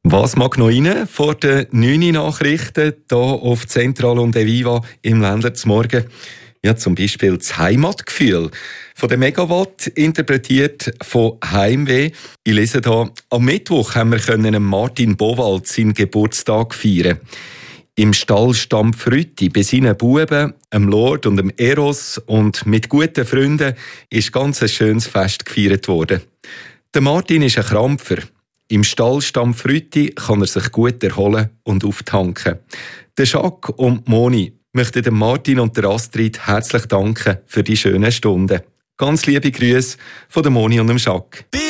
Was mag noch rein vor den 9 Nachrichten hier auf Zentral und Eviva im Ländler zum Morgen? Ja, zum Beispiel das Heimatgefühl von der Megawatt, interpretiert von Heimweh. Ich lese hier, am Mittwoch haben wir Martin Bowald seinen Geburtstag feiern. Im Stall Stampfrütti bei seinen Buben, dem Lord und dem Eros und mit guten Freunden ist ganz ein schönes Fest gefeiert worden. Der Martin ist ein Krampfer. Im Stall Stampfrütti kann er sich gut erholen und auftanken. Der Jacques und Moni möchten dem Martin und der Astrid herzlich danken für die schönen Stunden. Ganz liebe Grüße von der Moni und dem Jacques.